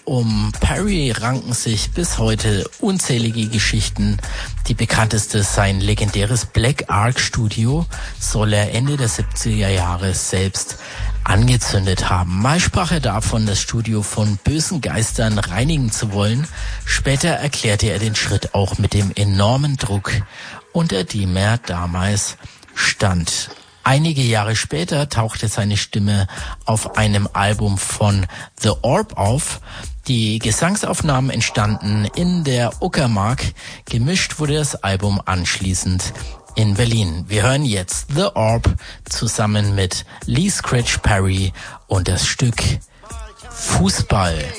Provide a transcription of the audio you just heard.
Um Perry ranken sich bis heute unzählige Geschichten. Die bekannteste sein legendäres Black Ark Studio soll er Ende der 70er Jahre selbst angezündet haben. Mal sprach er davon, das Studio von bösen Geistern reinigen zu wollen. Später erklärte er den Schritt auch mit dem enormen Druck, unter dem er damals stand. Einige Jahre später tauchte seine Stimme auf einem Album von The Orb auf. Die Gesangsaufnahmen entstanden in der Uckermark. Gemischt wurde das Album anschließend in Berlin. Wir hören jetzt The Orb zusammen mit Lee Scratch Perry und das Stück Fußball.